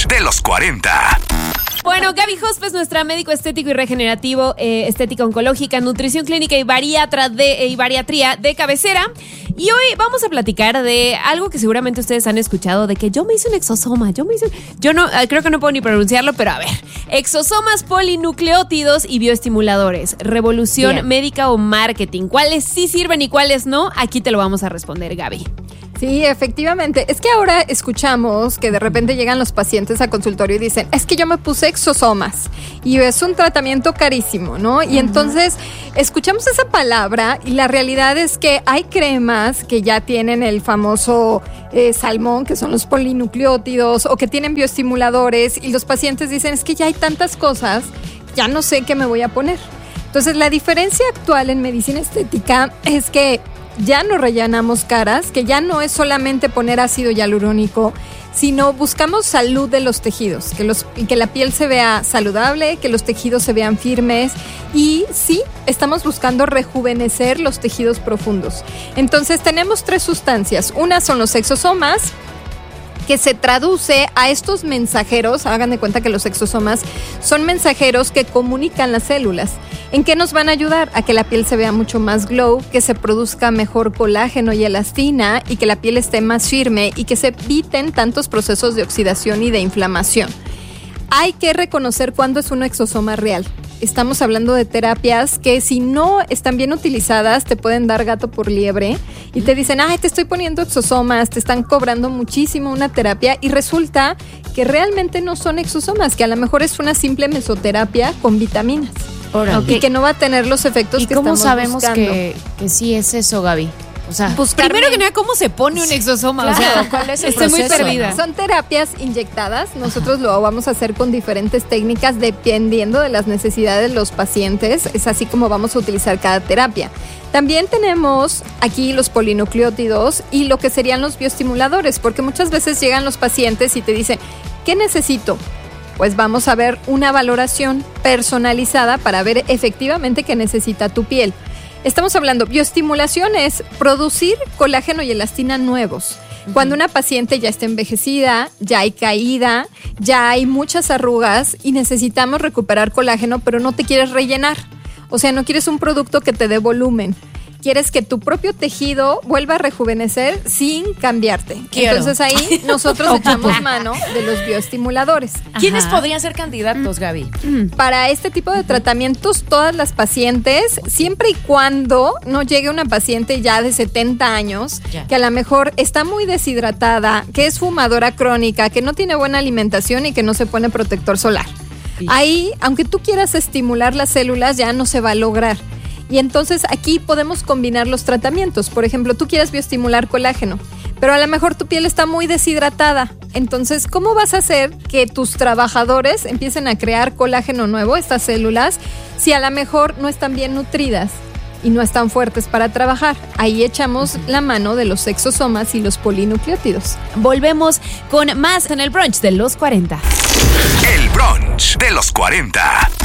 brunch de los 40. Bueno, Gaby Hospes, nuestra médico estético y regenerativo, estética oncológica, nutrición clínica y bariatría de cabecera. Y hoy vamos a platicar de algo que seguramente ustedes han escuchado, de que yo me hice un exosoma, yo no, creo que no puedo ni pronunciarlo, pero a ver. Exosomas, polinucleótidos y bioestimuladores. Revolución médica o marketing. ¿Cuáles sí sirven y cuáles no? Aquí te lo vamos a responder, Gaby. Sí, efectivamente. Es que ahora escuchamos que de repente llegan los pacientes a consultorio y dicen, es que yo me puse exosomas y es un tratamiento carísimo, ¿no? Y entonces escuchamos esa palabra y la realidad es que hay cremas que ya tienen el famoso salmón, que son los polinucleótidos, o que tienen bioestimuladores, y los pacientes dicen, es que ya hay tantas cosas, ya no sé qué me voy a poner. Entonces la diferencia actual en medicina estética es que ya no rellenamos caras, que ya no es solamente poner ácido hialurónico, sino buscamos salud de los tejidos, que la piel se vea saludable, que los tejidos se vean firmes, y sí, estamos buscando rejuvenecer los tejidos profundos. Entonces tenemos 3 sustancias. Una son los exosomas, que se traduce a estos mensajeros. Hagan de cuenta que los exosomas son mensajeros que comunican las células. ¿En qué nos van a ayudar? A que la piel se vea mucho más glow, que se produzca mejor colágeno y elastina, y que la piel esté más firme y que se eviten tantos procesos de oxidación y de inflamación. Hay que reconocer cuándo es un exosoma real. Estamos hablando de terapias que, si no están bien utilizadas, te pueden dar gato por liebre y te dicen, ay, te estoy poniendo exosomas, te están cobrando muchísimo una terapia, y resulta que realmente no son exosomas, que a lo mejor es una simple mesoterapia con vitaminas. Y que no va a tener los efectos que estamos buscando. ¿Y cómo sabemos que sí es eso, Gaby? O sea, primero que nada, ¿cómo se pone un exosoma? Claro, o sea, ¿cuál es el estoy proceso? muy perdida. Son terapias inyectadas. Nosotros lo vamos a hacer con diferentes técnicas dependiendo de las necesidades de los pacientes. Es así como vamos a utilizar cada terapia. También tenemos aquí los polinucleótidos y lo que serían los bioestimuladores, porque muchas veces llegan los pacientes y te dicen, ¿qué necesito? Pues vamos a ver una valoración personalizada para ver efectivamente qué necesita tu piel. Estamos hablando, bioestimulación es producir colágeno y elastina nuevos. Cuando una paciente ya está envejecida, ya hay caída, ya hay muchas arrugas y necesitamos recuperar colágeno, pero no te quieres rellenar. O sea, no quieres un producto que te dé volumen. Quieres que tu propio tejido vuelva a rejuvenecer sin cambiarte. Entonces ahí nosotros echamos mano de los bioestimuladores. ¿Quiénes podrían ser candidatos, Gaby? Para este tipo de tratamientos, todas las pacientes, siempre y cuando no llegue una paciente ya de 70 años, que a lo mejor está muy deshidratada, que es fumadora crónica, que no tiene buena alimentación y que no se pone protector solar. Sí. Ahí, aunque tú quieras estimular las células, ya no se va a lograr. Y entonces aquí podemos combinar los tratamientos. Por ejemplo, tú quieres bioestimular colágeno, pero a lo mejor tu piel está muy deshidratada. Entonces, ¿cómo vas a hacer que tus trabajadores empiecen a crear colágeno nuevo, estas células, si a lo mejor no están bien nutridas y no están fuertes para trabajar? Ahí echamos la mano de los exosomas y los polinucleótidos. Volvemos con más en el brunch de los 40. El brunch de los 40.